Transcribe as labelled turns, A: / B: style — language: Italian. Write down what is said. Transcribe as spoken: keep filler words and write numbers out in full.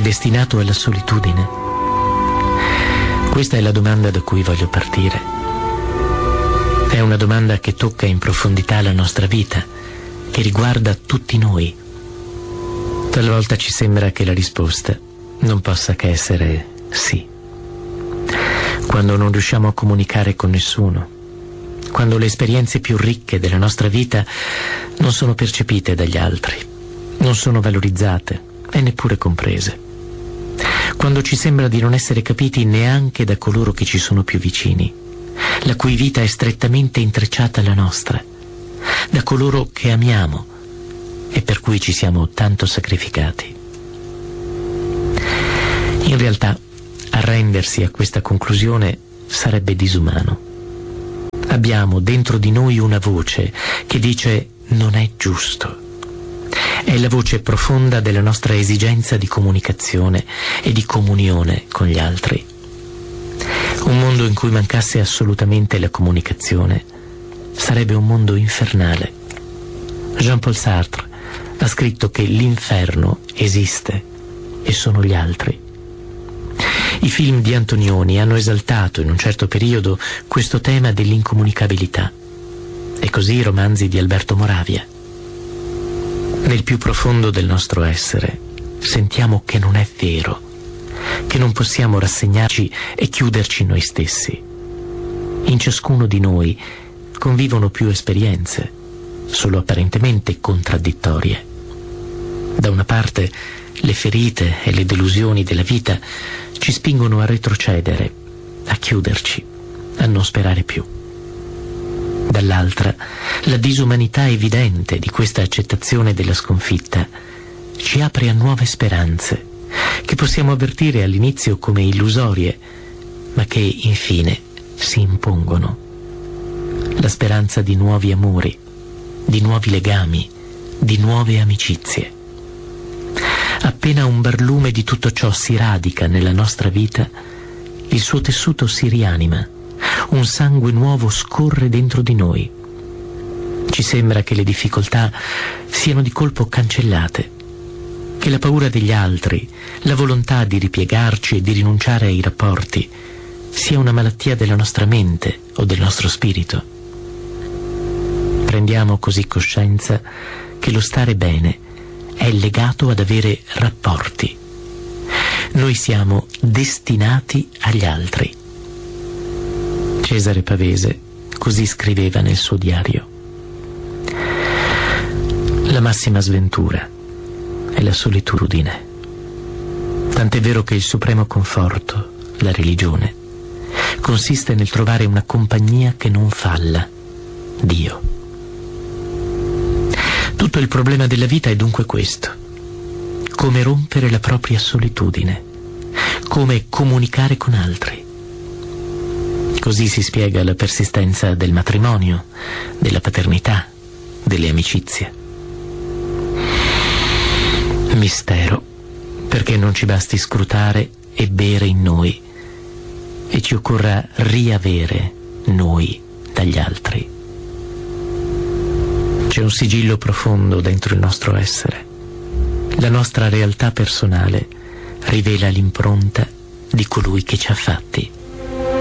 A: destinato alla solitudine? Questa è la domanda da cui voglio partire. È una domanda che tocca in profondità la nostra vita, che riguarda tutti noi. Talvolta ci sembra che la risposta non possa che essere sì. Quando non riusciamo a comunicare con nessuno, quando le esperienze più ricche della nostra vita non sono percepite dagli altri, non sono valorizzate e neppure comprese, quando ci sembra di non essere capiti neanche da coloro che ci sono più vicini, la cui vita è strettamente intrecciata alla nostra, da coloro che amiamo e per cui ci siamo tanto sacrificati. In realtà, arrendersi a questa conclusione sarebbe disumano. Abbiamo dentro di noi una voce che dice non è giusto. È la voce profonda della nostra esigenza di comunicazione e di comunione con gli altri. Un mondo in cui mancasse assolutamente la comunicazione sarebbe un mondo infernale. Jean-Paul Sartre ha scritto che l'inferno esiste e sono gli altri. I film di Antonioni hanno esaltato in un certo periodo questo tema dell'incomunicabilità, e così i romanzi di Alberto Moravia. Nel più profondo del nostro essere sentiamo che non è vero, che non possiamo rassegnarci e chiuderci noi stessi. In ciascuno di noi convivono più esperienze, solo apparentemente contraddittorie. Da una parte, le ferite e le delusioni della vita ci spingono a retrocedere, a chiuderci, a non sperare più. Dall'altra, la disumanità evidente di questa accettazione della sconfitta ci apre a nuove speranze, che possiamo avvertire all'inizio come illusorie, ma che infine si impongono. La speranza di nuovi amori, di nuovi legami, di nuove amicizie. Appena un barlume di tutto ciò si radica nella nostra vita, il suo tessuto si rianima, un sangue nuovo scorre dentro di noi. Ci sembra che le difficoltà siano di colpo cancellate, che la paura degli altri, la volontà di ripiegarci e di rinunciare ai rapporti sia una malattia della nostra mente o del nostro spirito. Prendiamo così coscienza che lo stare bene è legato ad avere rapporti. Noi siamo destinati agli altri. Cesare Pavese così scriveva nel suo diario. La massima sventura è la solitudine. Tant'è vero che il supremo conforto, la religione, consiste nel trovare una compagnia che non falla, Dio. Tutto il problema della vita è dunque questo: come rompere la propria solitudine, come comunicare con altri. Così si spiega la persistenza del matrimonio, della paternità, delle amicizie. Mistero, perché non ci basti scrutare e bere in noi, e ci occorra riavere noi dagli altri. C'è un sigillo profondo dentro il nostro essere. La nostra realtà personale rivela l'impronta di colui che ci ha fatti.